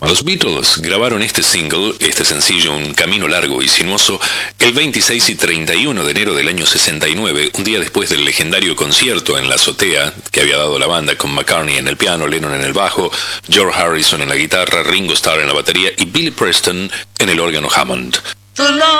Los Beatles grabaron este single, este sencillo, Un camino largo y sinuoso, el 26 y 31 de enero del año 69, un día después del legendario concierto en la azotea que había dado la banda con McCartney en el piano, Lennon en el bajo, George Harrison en la guitarra, Ringo Starr en la batería y Billy Preston en el órgano Hammond.